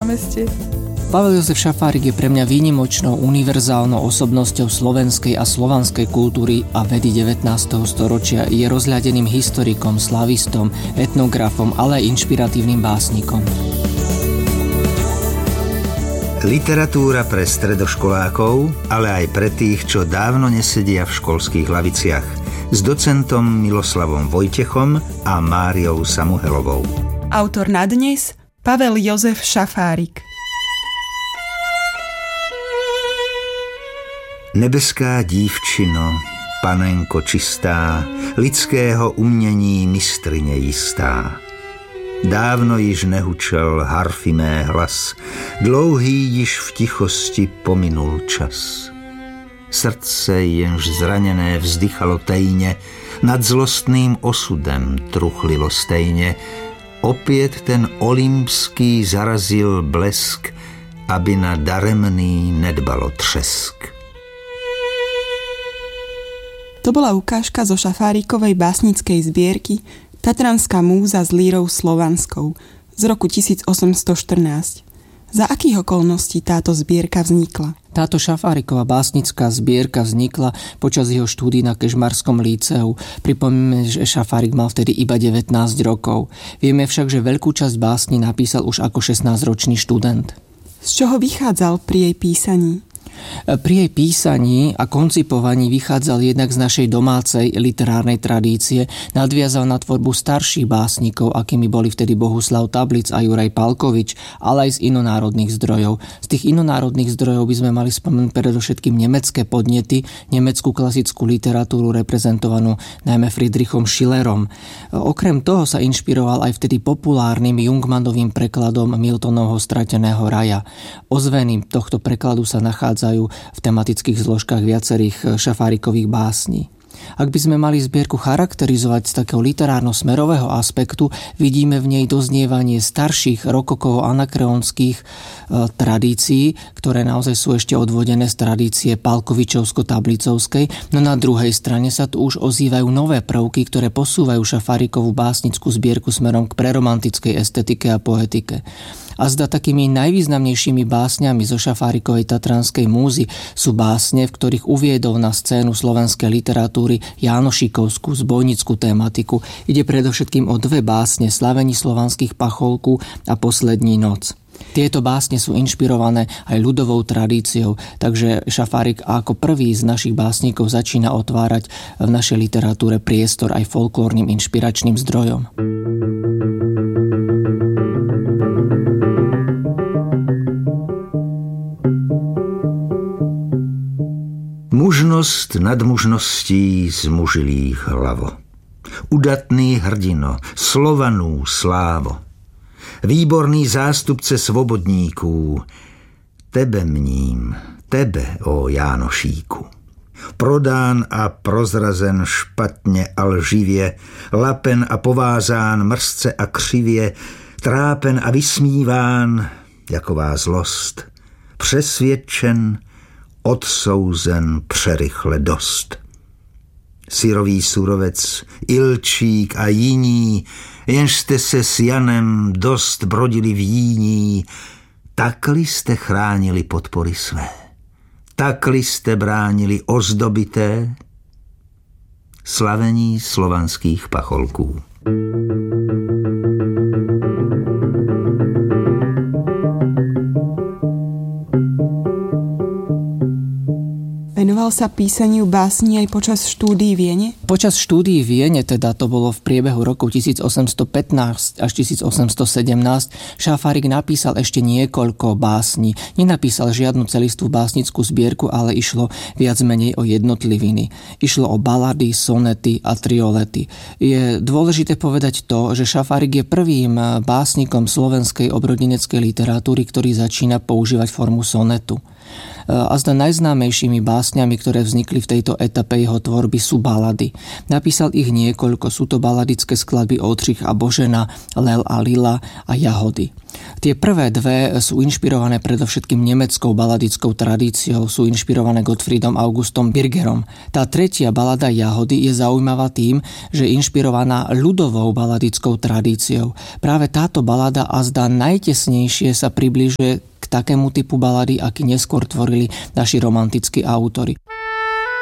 námestie. Pavel Jozef Šafárik je pre mňa výnimočnou univerzálnou osobnosťou slovenskej a slovanskej kultúry a vedy 19. storočia. Je rozhľadeným historikom, slavistom, etnografom, ale aj inšpiratívnym básnikom. Literatúra pre stredoškolákov, ale aj pre tých, čo dávno nesedia v školských laviciach. S docentom Miloslavom Vojtechom a Máriou Samuhelovou. Autor na dnes Pavel Jozef Šafárik. Nebeská dívčino, panenko čistá, lidského umění mistryně jistá. Dávno již nehučel harfy mé hlas, dlouhý již v tichosti pominul čas. Srdce jenž zraněné vzdychalo tejně, nad zlostným osudem truchlilo stejně. Opět ten olympský zarazil blesk, aby na daremný nedbalo třesk. To bola ukážka zo Šafárikovej básnickej zbierky Tatranská múza s lírou slovanskou z roku 1814. Za akých okolností táto zbierka vznikla? Táto Šafáriková básnická zbierka vznikla počas jeho štúdií na Kežmarskom líceu. Pripomíname, že Šafárik mal vtedy iba 19 rokov. Vieme však, že veľkú časť básni napísal už ako 16-ročný študent. Z čoho vychádzal pri jej písaní? Pri jej písaní a koncipovaní vychádzal jednak z našej domácej literárnej tradície, nadviazal na tvorbu starších básnikov, akými boli vtedy Bohuslav Tablic a Juraj Palkovič, ale aj z inonárodných zdrojov. Z tých inonárodných zdrojov by sme mali spomenúť predovšetkým nemecké podnety, nemeckú klasickú literatúru reprezentovanú najmä Friedrichom Schillerom. Okrem toho sa inšpiroval aj vtedy populárnym Jungmannovým prekladom Miltonovho Strateného raja. Ozveny tohto prekladu sa nachádzajú v tematických zložkách viacerých Šafárikových básní. Ak by sme mali zbierku charakterizovať z takého literárno-smerového aspektu, vidíme v nej doznievanie starších rokokovo-anakreonských tradícií, ktoré naozaj sú ešte odvodené z tradície Palkovičovsko-Tablicovskej, no na druhej strane sa tu už ozývajú nové prvky, ktoré posúvajú Šafárikovú básnickú zbierku smerom k preromantickej estetike a poetike. A zda takými najvýznamnejšími básňami zo Šafárikovej Tatranskej múzy sú básne, v ktorých uviedol na scénu slovenskej literatúry Jánošíkovskú zbojnickú tematiku. Ide predovšetkým o dve básne Slavení slovanských pacholku a Poslední noc. Tieto básne sú inšpirované aj ľudovou tradíciou, takže Šafárik ako prvý z našich básnikov začína otvárať v našej literatúre priestor aj folklórnym inšpiračným zdrojom. Mužnosť nad mužností zmužilých hlavo. Udatný hrdino, Slovanů slávo. Výborný zástupce svobodníků. Tebe mním, tebe, o Jánošíku. Prodán a prozrazen špatně a lživě, lapen a povázán mrzce a křivě, trápen a vysmíván, jaková zlost. Přesvědčen, odsouzen přerychle dost. Syrový surovec, Ilčík a jiní, jenž jste se s Janem dost brodili v jíní, takli jste chránili podpory své, takli jste bránili ozdobité slavení slovanských pacholků. Venoval sa písaniu básni aj počas štúdií v Viene? Počas štúdií v Viene, teda to bolo v priebehu rokov 1815 až 1817, Šafárik napísal ešte niekoľko básní. Nenapísal žiadnu celistvú básnickú zbierku, ale išlo viac menej o jednotliviny. Išlo o balady, sonety a triolety. Je dôležité povedať to, že Šafárik je prvým básnikom slovenskej obrodineckej literatúry, ktorý začína používať formu sonetu. Azda najznámejšími básňami, ktoré vznikli v tejto etape jeho tvorby, sú balady. Napísal ich niekoľko, sú to baladické skladby Oldřich a Božena, Lel a Lila a Jahody. Tie prvé dve sú inšpirované predovšetkým nemeckou baladickou tradíciou, sú inšpirované Gottfriedom Augustom Birgerom. Tá tretia balada Jahody je zaujímavá tým, že je inšpirovaná ľudovou baladickou tradíciou. Práve táto balada azda najtesnejšie sa približuje k takému typu balady, aký neskôr tvorili naši romantickí autori.